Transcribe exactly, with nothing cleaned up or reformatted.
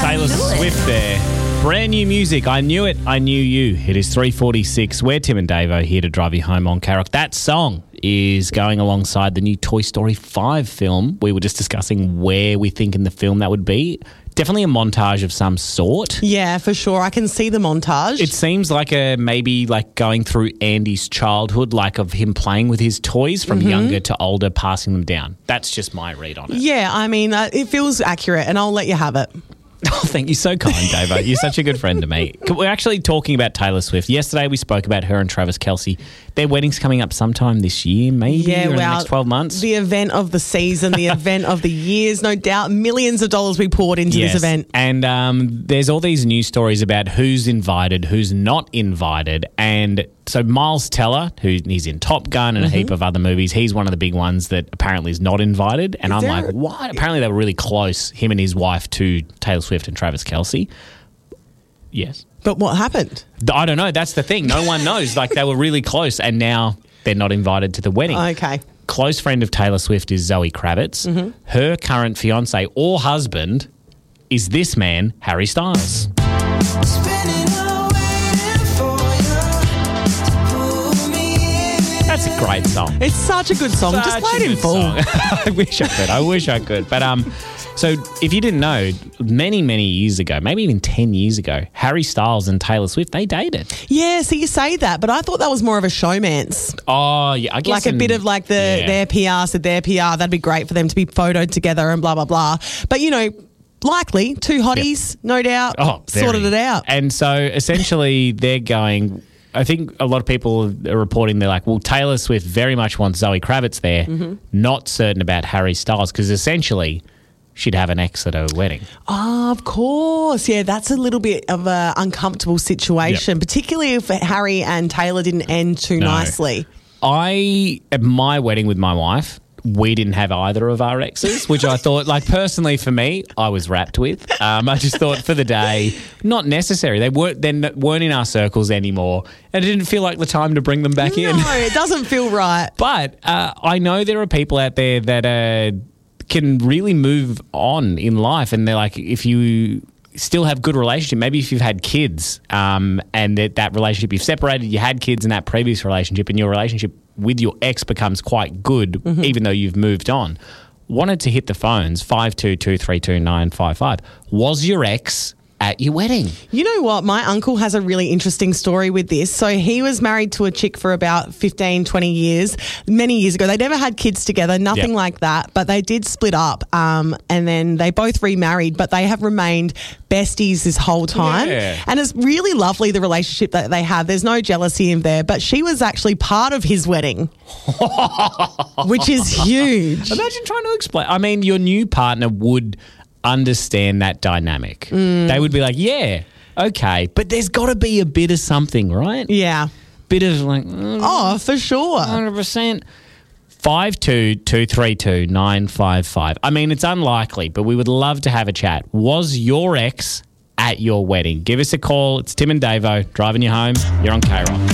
Taylor Swift there. Brand new music. I knew it. I knew you. It is three forty-six. We're Tim and Davo here to drive you home on K-Rock. That song is going alongside the new Toy Story five film. We were just discussing where we think in the film that would be. Definitely a montage of some sort. Yeah, for sure. I can see the montage. It seems like a maybe like going through Andy's childhood, like of him playing with his toys from Mm-hmm. younger to older, passing them down. That's just my read on it. Yeah, I mean, uh, it feels accurate, and I'll let you have it. Oh, thank you. So kind, Davo. You're such a good friend to me. We're actually talking about Taylor Swift. Yesterday we spoke about her and Travis Kelce. Their wedding's coming up sometime this year, maybe, Yeah, or in the well, next twelve months. The event of the season, the event of the years, no doubt. Millions of dollars we poured into Yes. this event. And um, there's all these news stories about who's invited, who's not invited. And so Miles Teller, who he's in Top Gun and a Mm-hmm. heap of other movies, he's one of the big ones that apparently is not invited. And Is I'm there- like, what? Apparently they were really close, him and his wife, to Taylor Swift and Travis Kelce. Yes. But what happened? I don't know. That's the thing. No one knows. Like, they were really close and now they're not invited to the wedding. Okay. Close friend of Taylor Swift is Zoe Kravitz. Mm-hmm. Her current fiance or husband is this man, Harry Styles. That's a great song. It's such a good song. Just Such play a it in good full. song. I wish I could. I wish I could. But um, so if you didn't know, many, many years ago, maybe even ten years ago, Harry Styles and Taylor Swift, they dated. Yeah, so you say that, but I thought that was more of a showmance. Oh, yeah. I guess Like a in- bit of like the yeah. their P R said their P R, that'd be great for them to be photoed together and blah, blah, blah. But, you know, likely, two hotties, no doubt, Oh, very. sorted it out. And so essentially they're going, I think a lot of people are reporting, they're like, well, Taylor Swift very much wants Zoe Kravitz there, Mm-hmm. not certain about Harry Styles, because essentially she'd have an ex at her wedding. Oh, of course. Yeah, that's a little bit of an uncomfortable situation, Yep. particularly if Harry and Taylor didn't end too No. nicely. I, at my wedding with my wife, we didn't have either of our exes, which I thought, like, personally for me, I was wrapped with. Um, I just thought for the day, not necessary. They weren't then weren't in our circles anymore, and it didn't feel like the time to bring them back in. No, it doesn't feel right. But uh, I know there are people out there that uh, can really move on in life, and they're like, if you still have good relationship, maybe if you've had kids um, and that, that relationship, you've separated, you had kids in that previous relationship, and your relationship with your ex becomes quite good, Mm-hmm. even though you've moved on. Wanted to hit the phones, five two two, three two nine five five. Was your ex at your wedding? You know what? My uncle has a really interesting story with this. So he was married to a chick for about fifteen, twenty years, many years ago. They never had kids together, nothing Yep. like that, but they did split up um, and then they both remarried, but they have remained besties this whole time. Yeah. And it's really lovely, the relationship that they have. There's no jealousy in there, but she was actually part of his wedding, which is huge. Imagine trying to explain. I mean, your new partner would understand that dynamic. Mm. They would be like, yeah, okay, but there's got to be a bit of something, right? Yeah. Bit of like, mm, Oh, for sure. one hundred percent. five two two three two nine five five. I mean, it's unlikely, but we would love to have a chat. Was your ex at your wedding? Give us a call. It's Tim and Davo driving you home. You're on K-Rock.